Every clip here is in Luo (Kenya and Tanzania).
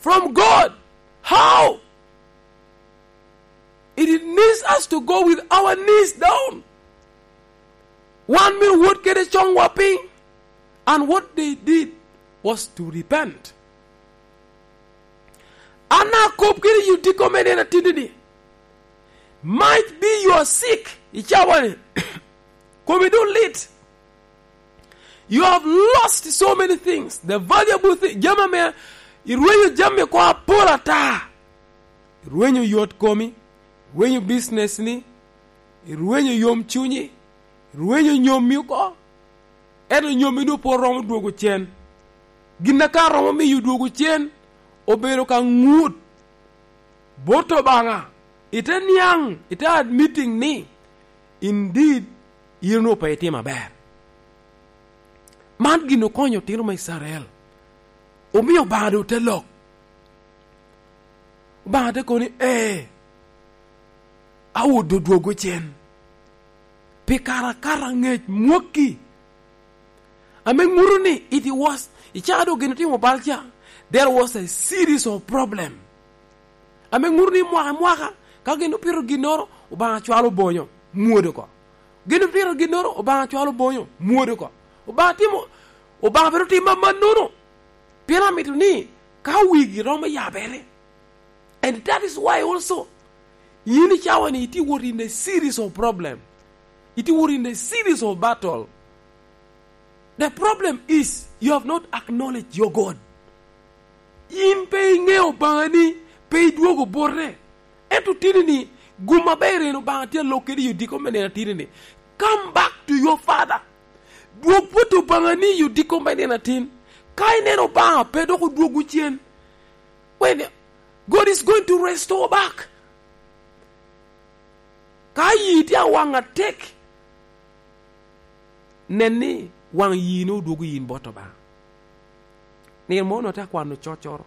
from God. How? It needs us to go with our knees down. 1 minute would get a strong whopping. And what they did was to repent. Anna kop kiri you dikomene na tindini. Might be you are sick. Ichawani. Komidun lit. You have lost so many things. The valuable thing. Jamame, irwenyu jamme kwa pola ta. Irwenyu yot komi. Irwenyu business ni. Irwenyu yom chunyi. Irwenyu nyom yuko. Edo nyom idu po romo duogo chen. Ginaka romo mi yu duogo chen. Obero ka ngut. Boto banga. Ite niang. Ite admitting ni. Indeed, you know pa ite maber. Man gino konyo tiro ma Israel. Omiyo bado te lok. Bado koni awo do duogo chen. Pikara kara ngej mwoki. Ameng muruni it was ichado gino timo balcha. There was a series of problems. Ameng muruni mwaka kagino piro ginoro ubanga chwalo bonyo muode ko. Gino piro ginoro ubanga chwalo bonyo muode ko. Ubanga pero tima manuno. Pyramid ni kawigi roma yabere. And that is why also yini chawani iti were in a series of problems. Iti were in a series of battle. The problem is you have not acknowledged your God. In paying ngeo bangani pay duogo borre. Etu tirini guma bere no bangatia lokedi you dikomene na tirini. Come back to your father. Duoputo bangani you dikomene na tin. Kaine no banga pedo ko duogo chien. When God is going to restore back. Kai itia wanga take. Neni wang yino duogo yin boto ba. Ni mono ta kwano chochoro.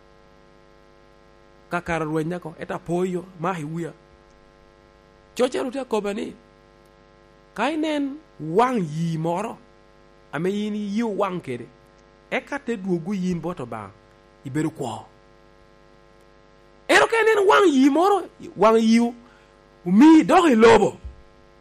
Kakara ruenya ko eta poyo mahi wia. Chochoro ta kobani. Kainen wang yi moro. Ame yini yu wang kede. Eka te duogo yin boto ba. Iberu kwa. Ero kainen wang yi moro. Wang yu. Umi dohi lobo.